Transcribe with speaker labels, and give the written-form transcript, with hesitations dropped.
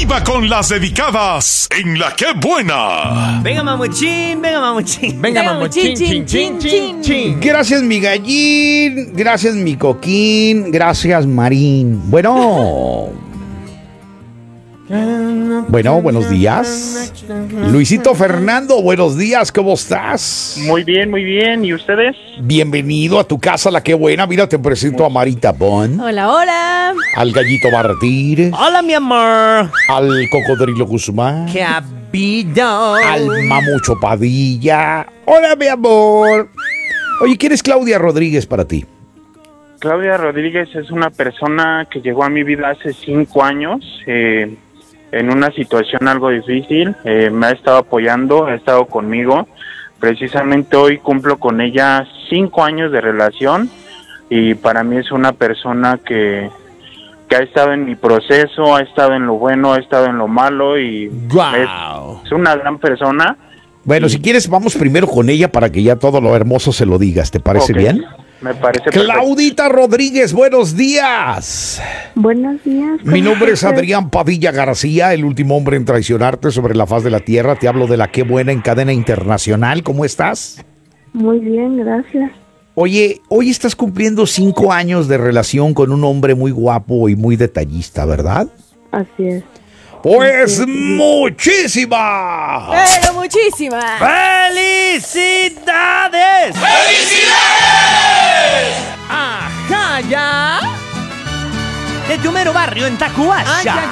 Speaker 1: ¡Viva con las dedicadas en La Que Buena!
Speaker 2: Venga, mamuchín, venga, mamuchín.
Speaker 3: Venga, mamuchín, chin, chin, chin, chin.
Speaker 4: Gracias, mi gallín. Gracias, mi coquín. Gracias, Marín. Bueno, buenos días. Luisito Fernando, buenos días. ¿Cómo estás?
Speaker 5: Muy bien, muy bien. ¿Y ustedes?
Speaker 4: Bienvenido a tu casa, La Que Buena. Mira, te presento a Marita Bon,
Speaker 3: Hola, hola.
Speaker 4: al Gallito Martínez,
Speaker 2: Hola, mi amor.
Speaker 4: al Cocodrilo Guzmán,
Speaker 2: ¿Qué ha habido?
Speaker 4: al Mamucho Padilla. Hola, mi amor. Oye, ¿quién es Claudia Rodríguez para ti?
Speaker 5: Claudia Rodríguez es una persona que llegó a mi vida hace 5 años, en una situación algo difícil. Me ha estado apoyando, ha estado conmigo. Precisamente hoy cumplo con ella 5 años de relación y para mí es una persona que ha estado en mi proceso, ha estado en lo bueno, ha estado en lo malo y
Speaker 4: Wow.
Speaker 5: es una gran persona.
Speaker 4: Bueno, si quieres, vamos primero con ella para que ya todo lo hermoso se lo digas. ¿Te parece
Speaker 5: Ok,
Speaker 4: bien?
Speaker 5: Me parece perfecto.
Speaker 4: Claudita Rodríguez, buenos días.
Speaker 6: Buenos días.
Speaker 4: Mi nombre es
Speaker 6: ¿cómo estás?
Speaker 4: Adrián Padilla García, el último hombre en traicionarte sobre la faz de la tierra. Te hablo de La Que Buena en cadena internacional. ¿Cómo estás?
Speaker 6: Muy bien, gracias.
Speaker 4: Oye, hoy estás cumpliendo 5 años de relación con un hombre muy guapo y muy detallista, ¿verdad?
Speaker 6: Así es.
Speaker 4: Pues muchísimas.
Speaker 3: Pero muchísimas.
Speaker 2: ¡Felicidades!
Speaker 3: Ajá, ya.
Speaker 2: De tu mero barrio en Tacuasha.
Speaker 3: Ay, ay,